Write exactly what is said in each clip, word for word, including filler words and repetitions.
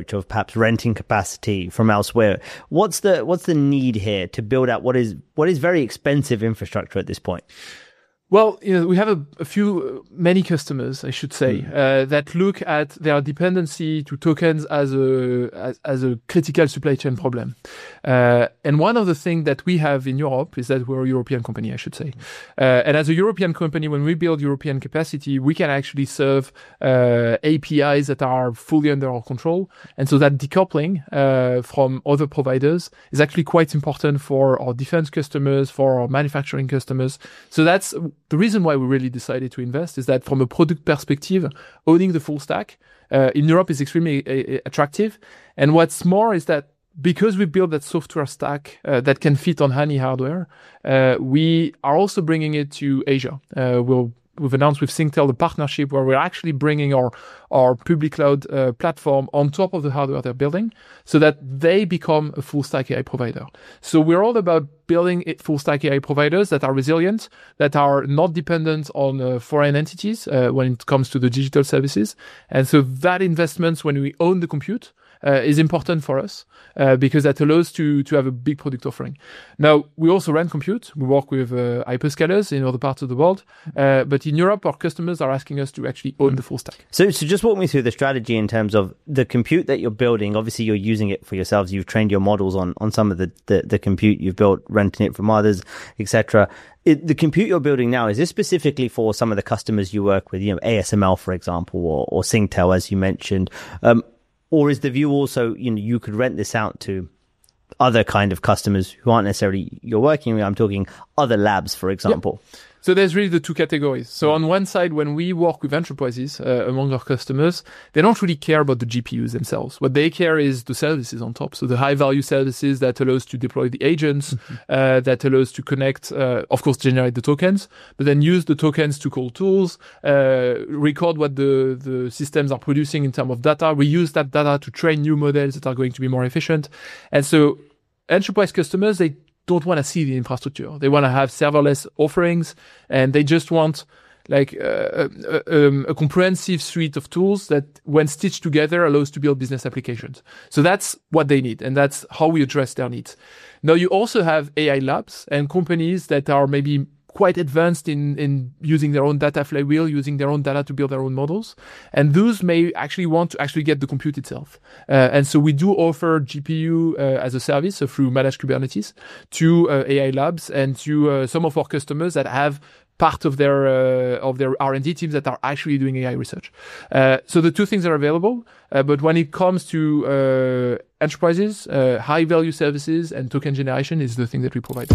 approach of perhaps renting capacity from elsewhere. What's the what's the need here to build out what is what is very expensive infrastructure at this point? Well, you know, we have a, a few, many customers, I should say, mm. uh, that look at their dependency to tokens as a as, as a critical supply chain problem. Uh, and one of the things that we have in Europe is that we're a European company, I should say. Uh, and as a European company, when we build European capacity, we can actually serve uh, A P Is that are fully under our control. And so that decoupling uh, from other providers is actually quite important for our defense customers, for our manufacturing customers. So that's the reason why we really decided to invest, is that from a product perspective, owning the full stack uh, in Europe is extremely uh, attractive. And what's more is that because we built that software stack uh, that can fit on any hardware, uh, we are also bringing it to Asia. Uh, we'll We've announced with Singtel a partnership where we're actually bringing our, our public cloud uh, platform on top of the hardware they're building so that they become a full stack A I provider. So we're all about building it full stack A I providers that are resilient, that are not dependent on uh, foreign entities uh, when it comes to the digital services. And so that investment, when we own the compute, Uh, is important for us uh, because that allows to to have a big product offering. Now, we also rent compute. We work with uh, hyperscalers in other parts of the world. Uh, but in Europe, our customers are asking us to actually own the full stack. So, so just walk me through the strategy in terms of the compute that you're building. Obviously, you're using it for yourselves. You've trained your models on, on some of the, the, the compute you've built, renting it from others, et cetera. It, the compute you're building now, is this specifically for some of the customers you work with, you know, A S M L, for example, or, or Singtel, as you mentioned? Um, Or is the view also, you know, you could rent this out to other kind of customers who aren't necessarily you're working with? I'm talking other labs, for example. Yep. So there's really the two categories. So on one side, when we work with enterprises uh, among our customers, they don't really care about the G P Us themselves. What they care is the services on top. So the high value services that allows to deploy the agents, mm-hmm. uh, that allows to connect, uh, of course, generate the tokens, but then use the tokens to call tools, uh, record what the, the systems are producing in terms of data. We use that data to train new models that are going to be more efficient. And so enterprise customers, they don't want to see the infrastructure. They want to have serverless offerings, and they just want like uh, a, a, a comprehensive suite of tools that, when stitched together, allows to build business applications. So that's what they need, and that's how we address their needs. Now, you also have A I labs and companies that are maybe quite advanced in, in using their own data flywheel, using their own data to build their own models. And those may actually want to actually get the compute itself. Uh, and so we do offer G P U uh, as a service, so through managed Kubernetes, to uh, A I labs and to uh, some of our customers that have part of their uh, of their R and D teams that are actually doing A I research. Uh, so the two things are available. Uh, but when it comes to uh, enterprises, uh, high value services and token generation is the thing that we provide.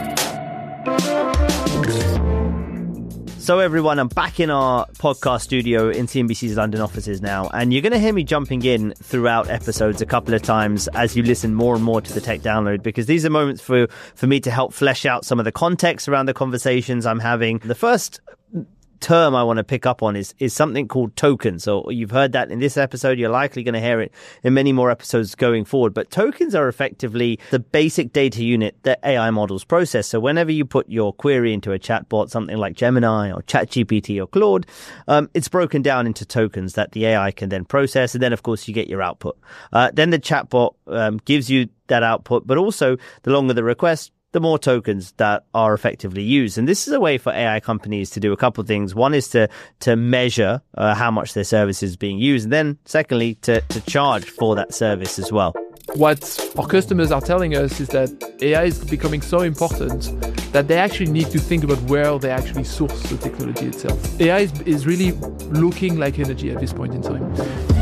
So everyone, I'm back in our podcast studio in C N B C's London offices now, and you're going to hear me jumping in throughout episodes a couple of times as you listen more and more to the Tech Download, because these are moments for, for me to help flesh out some of the context around the conversations I'm having. The first term I want to pick up on is is something called tokens. So you've heard that in this episode. You're likely going to hear it in many more episodes going forward. But tokens are effectively the basic data unit that A I models process. So whenever you put your query into a chatbot, something like Gemini or ChatGPT or Claude, um, it's broken down into tokens that the A I can then process. And then, of course, you get your output. Uh, then the chatbot um, gives you that output. But also, the longer the request, the more tokens that are effectively used. And this is a way for A I companies to do a couple of things. One is to to measure uh, how much their service is being used. And then secondly, to, to charge for that service as well. What our customers are telling us is that A I is becoming so important that they actually need to think about where they actually source the technology itself. A I is, is really looking like energy at this point in time.